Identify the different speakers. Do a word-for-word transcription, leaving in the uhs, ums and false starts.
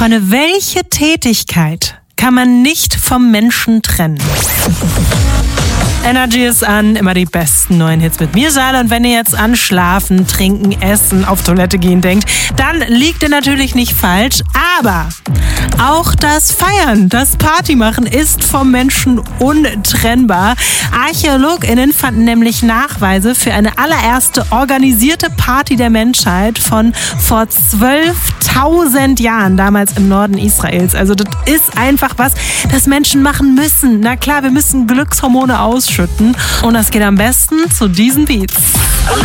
Speaker 1: Freunde, welche Tätigkeit kann man nicht vom Menschen trennen? Energy ist an, immer die besten neuen Hits mit mir, Sarah. Und wenn ihr jetzt an Schlafen, Trinken, Essen, auf Toilette gehen denkt, dann liegt ihr natürlich nicht falsch. Aber auch das Feiern, das Partymachen ist vom Menschen untrennbar. ArchäologInnen fanden nämlich Nachweise für eine allererste organisierte Party der Menschheit von vor zwölftausend Jahren, damals im Norden Israels. Also das ist einfach was, das Menschen machen müssen. Na klar, wir müssen Glückshormone ausschütten. Und das geht am besten zu diesen Beats.